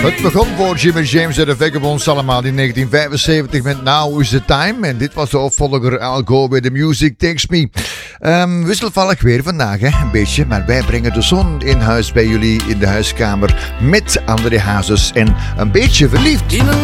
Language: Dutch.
Het begon voor Jimmy James en de Vagabonds allemaal in 1975 met Now is the Time. En dit was de opvolger I'll Go Where the Music Takes Me. Wisselvallig weer vandaag, hè? Een beetje. Maar wij brengen de zon in huis bij jullie in de huiskamer met André Hazes en een beetje verliefd.